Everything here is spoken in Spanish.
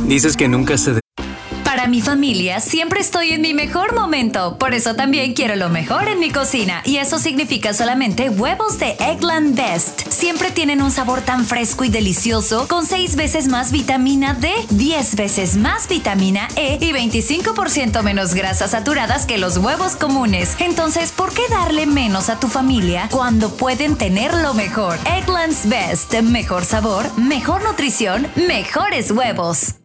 Dices que nunca se... Para mi familia siempre estoy en mi mejor momento, por eso también quiero lo mejor en mi cocina, y eso significa solamente huevos de Eggland Best. Siempre tienen un sabor tan fresco y delicioso, con 6 veces más vitamina D, 10 veces más vitamina E y 25% menos grasas saturadas que los huevos comunes. Entonces, ¿por qué darle menos a tu familia cuando pueden tener lo mejor? Eggland's Best, mejor sabor, mejor nutrición, mejores huevos.